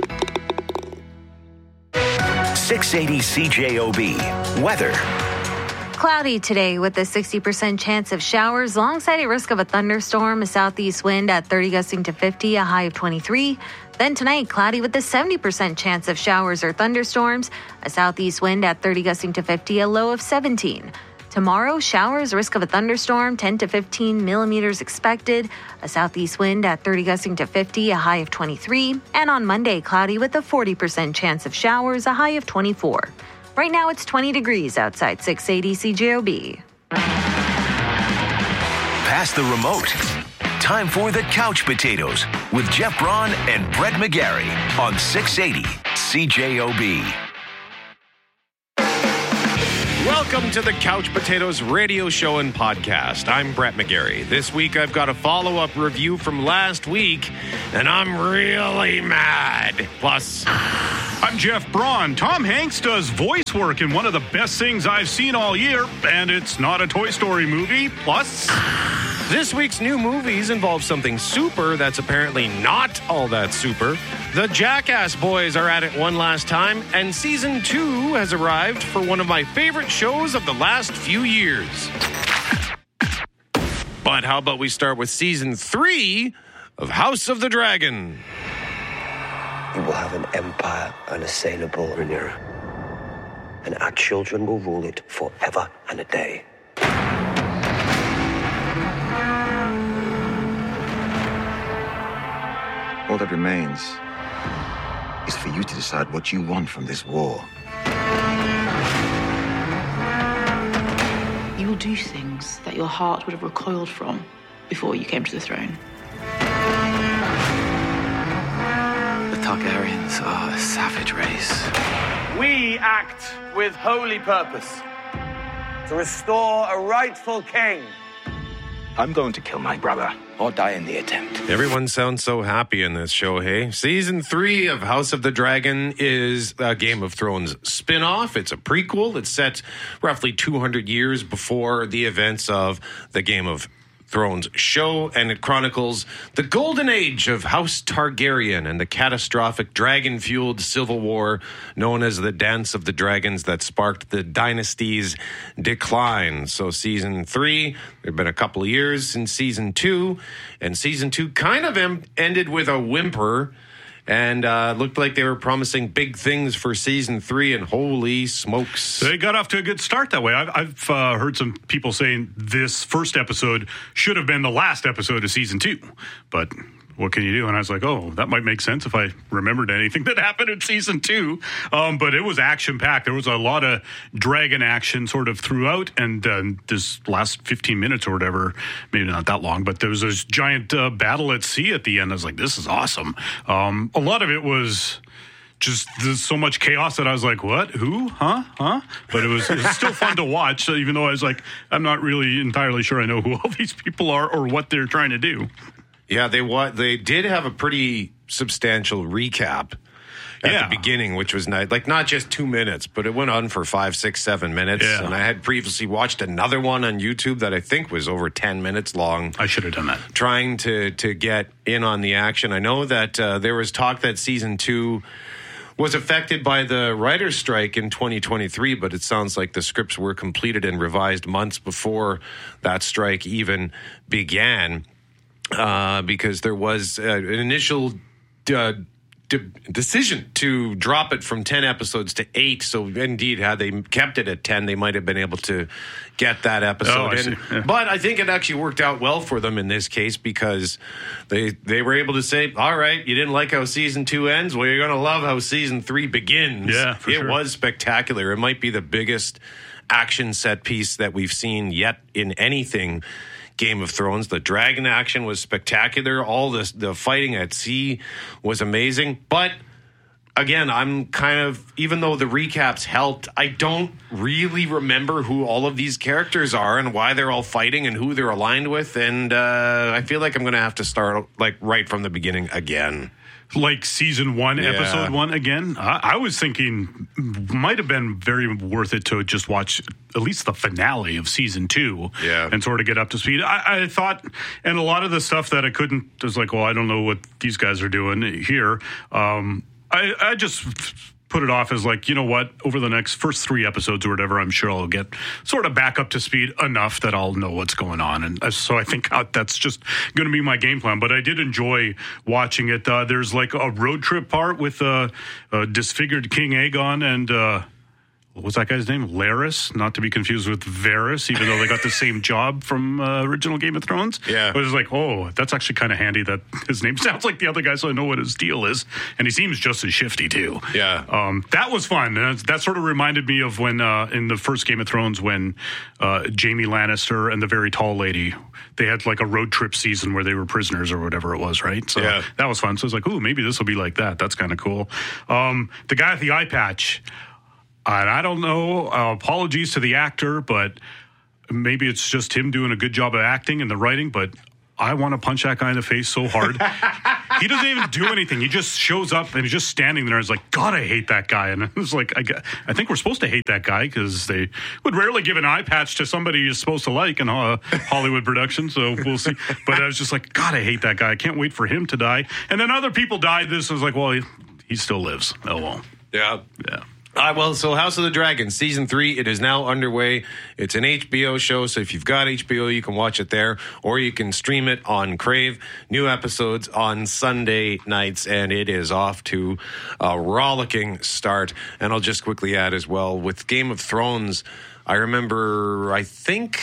six eighty C J O B. Weather. Cloudy today with a sixty percent chance of showers alongside a risk of a thunderstorm, a southeast wind at thirty gusting to fifty, a high of twenty-three. Then tonight, cloudy with a seventy percent chance of showers or thunderstorms, a southeast wind at thirty gusting to fifty, a low of seventeen. Tomorrow, showers, risk of a thunderstorm, ten to fifteen millimeters expected. A southeast wind at thirty gusting to fifty, a high of twenty-three. And on Monday, cloudy with a forty percent chance of showers, a high of twenty-four. Right now, it's twenty degrees outside six eighty C J O B. Pass the remote. Time for the Couch Potatoes with Jeff Braun and Brett McGarry on six eighty C J O B. Welcome to the Couch Potatoes radio show and podcast. I'm Brett McGarry. This week I've got a follow-up review from last week, and I'm really mad. Plus, I'm Jeff Braun. Tom Hanks does voice work in one of the best things I've seen all year, and it's not a Toy Story movie. Plus, this week's new movies involve something super that's apparently not all that super. The Jackass Boys are at it one last time, and season two has arrived for one of my favorite shows of the last few years. But how about we start with season three of House of the Dragon? We will have an empire unassailable, Rhaenyra, and our children will rule it forever and a day. All that remains is for you to decide what you want from this war. You will do things that your heart would have recoiled from before you came to the throne. The Targaryens are a savage race. We act with holy purpose to restore a rightful king. I'm going to kill my brother or die in the attempt. Everyone sounds so happy in this show, hey? Season three of House of the Dragon is a Game of Thrones spin-off. It's a prequel. It's set roughly two hundred years before the events of the Game of Thrones show, and it chronicles the golden age of House Targaryen and the catastrophic dragon-fueled civil war known as the Dance of the Dragons that sparked the dynasty's decline. So season three, there have been a couple of years since season two, and season two kind of em- ended with a whimper, and uh, looked like they were promising big things for season three, and holy smokes. They got off to a good start that way. I've, I've uh, heard some people saying this first episode should have been the last episode of season two, but what can you do? And I was like, oh, that might make sense if I remembered anything that happened in season two. Um, but it was action-packed. There was a lot of dragon action sort of throughout. And uh, this last fifteen minutes or whatever, maybe not that long, but there was this giant uh, battle at sea at the end. I was like, this is awesome. Um, a lot of it was just there's so much chaos that I was like, what? Who? Huh? Huh? But it was, it was still fun to watch, even though I was like, I'm not really entirely sure I know who all these people are or what they're trying to do. Yeah, they what they did have a pretty substantial recap at yeah. the beginning, which was nice. Like, not just two minutes, but it went on for five, six, seven minutes. Yeah. And I had previously watched another one on YouTube that I think was over ten minutes long. I should have done that. Trying to, to get in on the action. I know that uh, there was talk that season two was affected by the writer's strike in twenty twenty-three, but it sounds like the scripts were completed and revised months before that strike even began. Uh, because there was uh, an initial uh, de- decision to drop it from ten episodes to eight. So indeed, had they kept it at ten, they might have been able to get that episode oh, I in. see. Yeah. But I think it actually worked out well for them in this case, because they they were able to say, all right, you didn't like how season two ends? Well, you're going to love how season three begins. Yeah, for it sure. was spectacular. It might be the biggest action set piece that we've seen yet in anything Game of Thrones. The dragon action was spectacular. All the the fighting at sea was amazing. But again, I'm kind of, even though the recaps helped, I don't really remember who all of these characters are and why they're all fighting and who they're aligned with. And uh, I feel like I'm going to have to start like right from the beginning again. Like season one, yeah. episode one again. I, I was thinking might have been very worth it to just watch at least the finale of season two, yeah, and sort of get up to speed. I, I thought, and a lot of the stuff that I couldn't, I was like, well, I don't know what these guys are doing here. Um, I, I just put it off as like, you know what, over the next first three episodes or whatever, I'm sure I'll get sort of back up to speed enough that I'll know what's going on. And so I think that's just going to be my game plan. But I did enjoy watching it. Uh, there's like a road trip part with uh, uh, disfigured King Aegon and uh, what was that guy's name? Laris, not to be confused with Varys, even though they got the same job from uh, original Game of Thrones. Yeah. But it was like, oh, that's actually kind of handy that his name sounds like the other guy, so I know what his deal is. And he seems just as shifty, too. Yeah. Um, that was fun. And that sort of reminded me of when, uh, in the first Game of Thrones, when uh, Jaime Lannister and the very tall lady, they had like a road trip season where they were prisoners or whatever it was, right? So yeah. that was fun. So I was like, ooh, maybe this will be like that. That's kind of cool. Um, the guy with the eye patch, and I don't know, uh, apologies to the actor, but maybe it's just him doing a good job of acting and the writing, but I want to punch that guy in the face so hard. He doesn't even do anything. He just shows up and he's just standing there and is like, God, I hate that guy. And it's like, I, I think we're supposed to hate that guy because they would rarely give an eye patch to somebody you're supposed to like in uh, Hollywood production. So we'll see. But I was just like, God, I hate that guy. I can't wait for him to die. And then other people died. This was like, well, he, he still lives. Oh, well. Yeah. Yeah. Uh, well, so House of the Dragon, season three, it is now underway. It's an H B O show, so if you've got H B O, you can watch it there, or you can stream it on Crave. New episodes on Sunday nights, and it is off to a rollicking start. And I'll just quickly add as well, with Game of Thrones, I remember, I think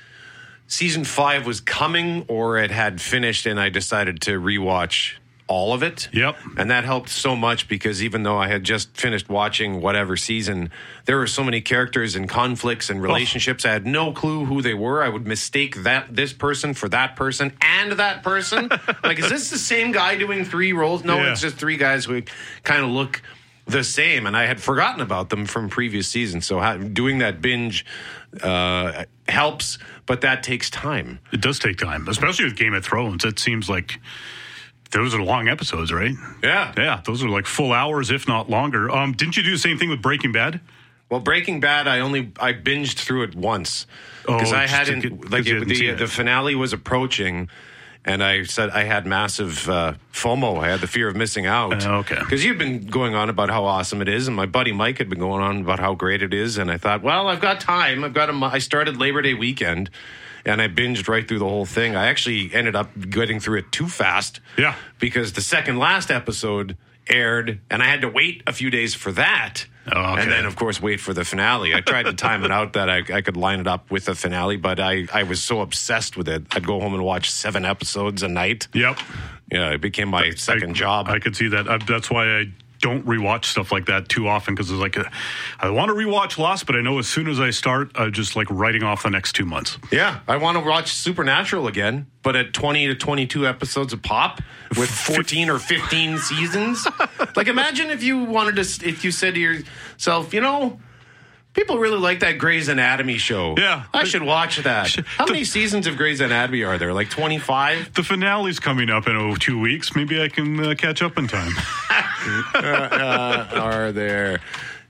season five was coming, or it had finished, and I decided to rewatch all of it. Yep. And that helped so much because even though I had just finished watching whatever season, there were so many characters and conflicts and relationships. Oh. I had no clue who they were. I would mistake that this person for that person and that person. Like, is this the same guy doing three roles? No, Yeah. it's just three guys who kind of look the same. And I had forgotten about them from previous seasons. So how, doing that binge uh, helps, but that takes time. It does take time, especially with Game of Thrones. It seems like those are long episodes, right? Yeah. Yeah, those are like full hours, if not longer. Um, didn't you do the same thing with Breaking Bad? Well, Breaking Bad, I only I binged through it once because Oh, I just hadn't to get- like 'cause you it, hadn't the seen it. the finale was approaching, and I said I had massive uh, FOMO. I had the fear of missing out. Uh, okay. Because you've been going on about how awesome it is, and my buddy Mike had been going on about how great it is, and I thought, well, I've got time. I've got a. mo- I started Labor Day weekend. And I binged right through the whole thing. I actually ended up getting through it too fast. Yeah. Because the second last episode aired, and I had to wait a few days for that. Oh, okay. And then, of course, wait for the finale. I tried to time it out that I, I could line it up with the finale, but I, I was so obsessed with it. I'd go home and watch seven episodes a night. Yep. Yeah, it became my second I, job. I could see that. I, that's why I don't rewatch stuff like that too often because it's like a, I want to rewatch Lost, but I know as soon as I start, I'm just like writing off the next two months. Yeah, I want to watch Supernatural again, but at twenty to twenty-two episodes a pop with fourteen or fifteen seasons. Like, imagine if you wanted to, if you said to yourself, you know, people really like that Grey's Anatomy show. Yeah. I should watch that. How many seasons of Grey's Anatomy are there? Like twenty-five? The finale's coming up in oh, two weeks. Maybe I can uh, catch up in time. uh, uh, are there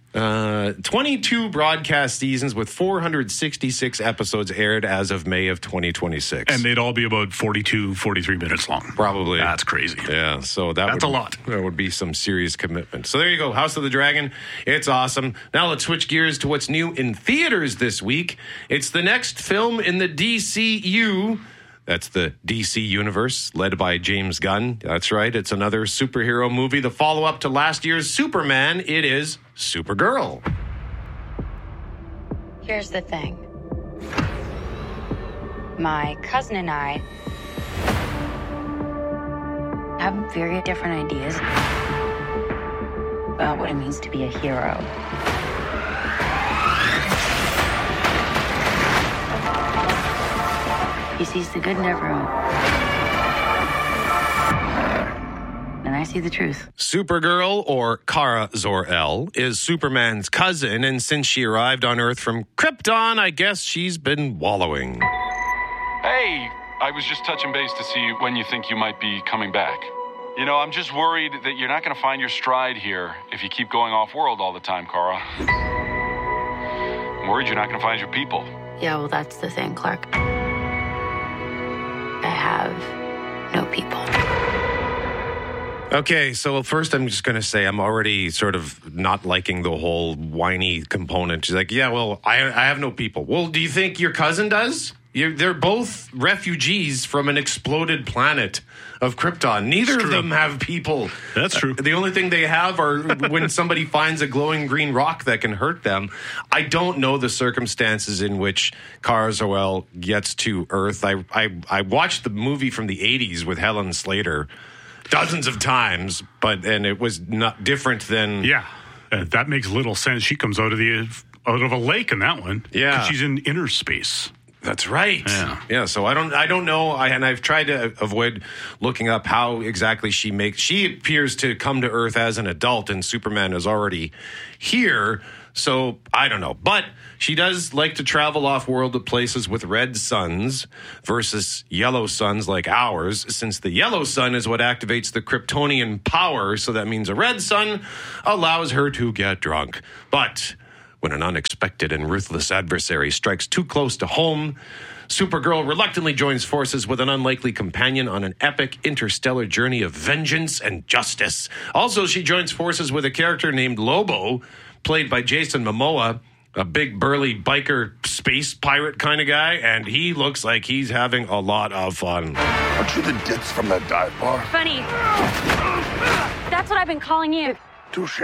uh, twenty-two broadcast seasons with four hundred sixty-six episodes aired as of May of twenty twenty-six. And they'd all be about forty-two, forty-three minutes long. Probably. That's crazy. Yeah, so that That's would, a lot. That would be some serious commitment. So there you go, House of the Dragon. It's awesome. Now let's switch gears to what's new in theaters this week. It's the next film in the D C U. That's the D C Universe, led by James Gunn. That's right, it's another superhero movie. The follow-up to last year's Superman, it is Supergirl. Here's the thing. My cousin and I have very different ideas about what it means to be a hero. He sees the good in everyone. And I see the truth. Supergirl, or Kara Zor-El, is Superman's cousin, and since she arrived on Earth from Krypton, I guess she's been wallowing. Hey, I was just touching base to see when you think you might be coming back. You know, I'm just worried that you're not going to find your stride here if you keep going off-world all the time, Kara. I'm worried you're not going to find your people. Yeah, well, that's the thing, Clark. I have no people. Okay, so first I'm just going to say I'm already sort of not liking the whole whiny component. She's like, yeah, well, I, I have no people. Well, do you think your cousin does? You're, they're both refugees from an exploded planet of Krypton. Neither of them have people. That's true. Uh, the only thing they have are when somebody finds a glowing green rock that can hurt them. I don't know the circumstances in which Kara-Zor-El gets to Earth. I, I I watched the movie from the eighties with Helen Slater dozens of times, but and it was not different than yeah. Uh, that makes little sense. She comes out of the out of a lake in that one. Yeah, 'cause she's in inner space. That's right. Yeah. yeah. So I don't, I don't know. I, and I've tried to avoid looking up how exactly she makes. She appears to come to Earth as an adult, and Superman is already here. So I don't know. But she does like to travel off world to places with red suns versus yellow suns like ours, since the yellow sun is what activates the Kryptonian power. So that means a red sun allows her to get drunk. But when an unexpected and ruthless adversary strikes too close to home, Supergirl reluctantly joins forces with an unlikely companion on an epic interstellar journey of vengeance and justice. Also, she joins forces with a character named Lobo, played by Jason Momoa, a big burly biker space pirate kind of guy, and he looks like he's having a lot of fun. Aren't you the ditz from that dive bar? Funny. That's what I've been calling you. Touche.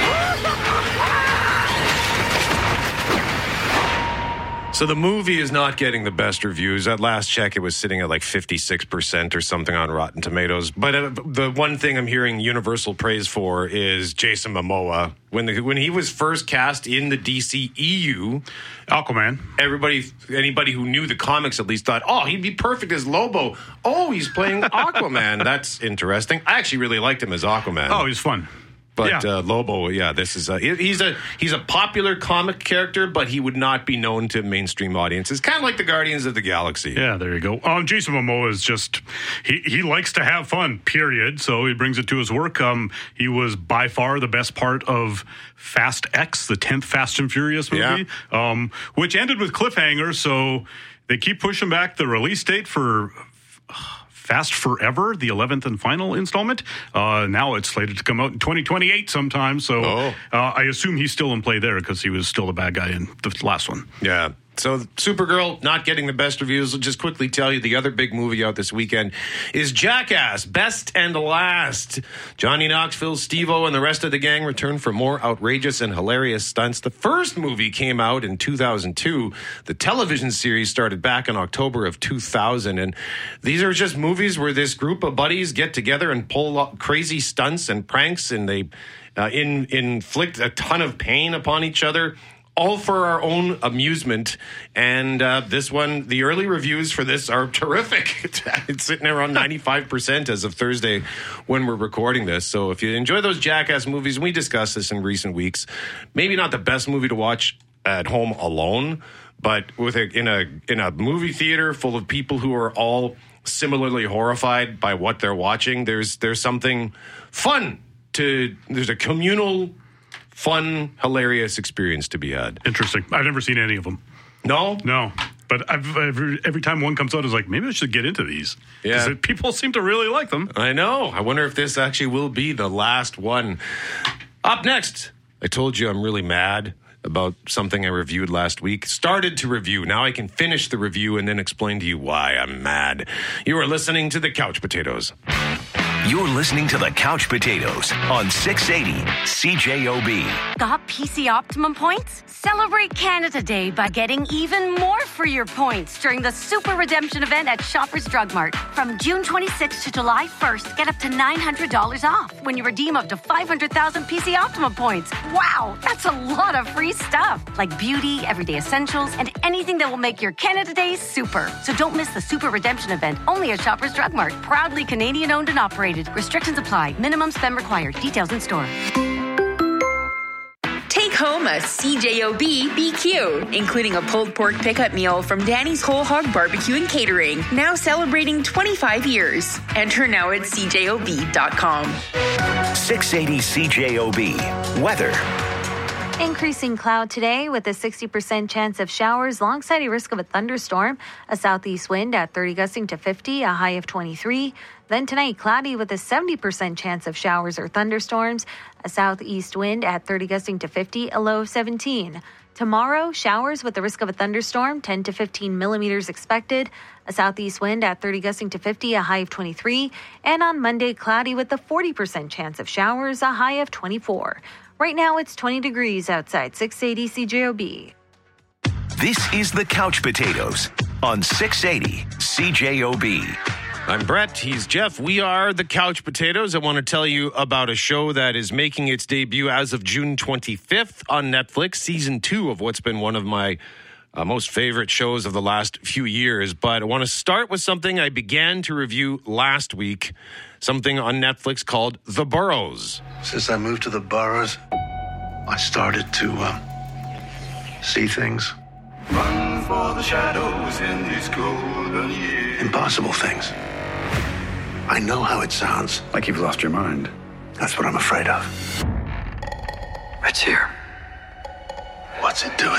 So the movie is not getting the best reviews. At last check, it was sitting at like fifty-six percent or something on Rotten Tomatoes. But uh, the one thing I'm hearing universal praise for is Jason Momoa. When the, when he was first cast in the D C E U, Aquaman, everybody, anybody who knew the comics at least thought, oh, he'd be perfect as Lobo. Oh, he's playing Aquaman. That's interesting. I actually really liked him as Aquaman. Oh, he's fun. But yeah. uh, Lobo, yeah, this is a, he's a he's a popular comic character, but he would not be known to mainstream audiences. Kind of like the Guardians of the Galaxy. Yeah, there you go. Um, Jason Momoa is just he he likes to have fun. Period. So he brings it to his work. Um, he was by far the best part of Fast X, the tenth Fast and Furious movie, yeah. um, which ended with cliffhanger. So they keep pushing back the release date for Fast Forever, the eleventh and final installment. Uh, now it's slated to come out in twenty twenty-eight sometime. So oh. uh, I assume he's still in play there because he was still the bad guy in the last one. Yeah. So Supergirl not getting the best reviews. I'll just quickly tell you the other big movie out this weekend is Jackass, Best and Last. Johnny Knoxville, Steve-O, and the rest of the gang return for more outrageous and hilarious stunts. The first movie came out in two thousand two. The television series started back in October of two thousand. And these are just movies where this group of buddies get together and pull crazy stunts and pranks, and they uh, in, inflict a ton of pain upon each other, all for our own amusement. And uh, this one, the early reviews for this are terrific. It's sitting around ninety-five percent as of Thursday when we're recording this. So if you enjoy those Jackass movies, we discussed this in recent weeks, maybe not the best movie to watch at home alone, but with a, in a in a movie theater full of people who are all similarly horrified by what they're watching, there's there's something fun to, there's a communal fun, hilarious experience to be had. Interesting. I've never seen any of them. No? No. But I've, every, every time one comes out, it's like, maybe I should get into these. Yeah. Because people seem to really like them. I know. I wonder if this actually will be the last one. Up next, I told you I'm really mad about something I reviewed last week. Started to review. Now I can finish the review and then explain to you why I'm mad. You are listening to The Couch Potatoes. You're listening to The Couch Potatoes on six eighty C J O B. Got P C Optimum points? Celebrate Canada Day by getting even more for your points during the Super Redemption event at Shoppers Drug Mart. From June twenty-sixth to July first, get up to nine hundred dollars off when you redeem up to five hundred thousand P C Optimum points. Wow, that's a lot of free stuff, like beauty, everyday essentials, and anything that will make your Canada Day super. So don't miss the Super Redemption event, only at Shoppers Drug Mart. Proudly Canadian-owned and operated. Restrictions apply. Minimum spend required. Details in store. Take home a C J O B B Q, including a pulled pork pickup meal from Danny's Whole Hog Barbecue and Catering, now celebrating twenty-five years. Enter now at C J O B dot com. six eighty C J O B. Weather. Increasing cloud today with a sixty percent chance of showers alongside a risk of a thunderstorm. A southeast wind at thirty gusting to fifty, a high of twenty-three. Then tonight, cloudy with a seventy percent chance of showers or thunderstorms. A southeast wind at thirty gusting to fifty, a low of seventeen. Tomorrow, showers with the risk of a thunderstorm, ten to fifteen millimeters expected. A southeast wind at thirty gusting to fifty, a high of twenty-three. And on Monday, cloudy with a forty percent chance of showers, a high of twenty-four. Right now, it's twenty degrees outside six eighty C J O B. This is the Couch Potatoes on six eighty C J O B. I'm Brett. He's Jeff. We are the Couch Potatoes. I want to tell you about a show that is making its debut as of June twenty-fifth on Netflix, season two of what's been one of my uh, most favorite shows of the last few years. But I want to start with something I began to review last week, something on Netflix called The Burrows. Since I moved to the boroughs, I started to uh, see things. Run for the shadows in these golden years. Impossible things. I know how it sounds. Like you've lost your mind. That's what I'm afraid of. It's here. What's it doing?